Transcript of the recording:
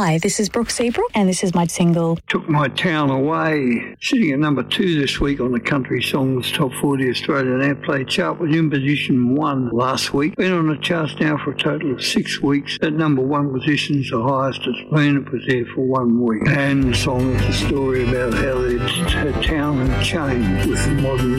Hi, this is Brooke Seabrook, and this is my single Took My Town Away, sitting at number 2 this week on the Country Songs Top 40 Australian Airplay chart, was in position 1 last week. Been on the charts now for a total of 6 weeks. At number 1 position is the highest it's been. It was there for 1 week. And the song is a story about how her town had changed with the modern